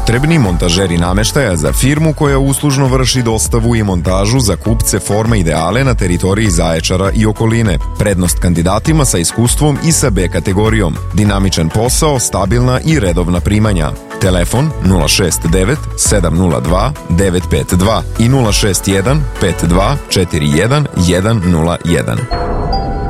Potrebni montažeri nameštaja za firmu koja uslužno vrši dostavu i montažu za kupce Forma Ideale na teritoriji Zaječara i okoline. Prednost kandidatima sa iskustvom i sa B kategorijom. Dinamičan posao, stabilna i redovna primanja. Telefon 069 702 952 i 061 52 41 101.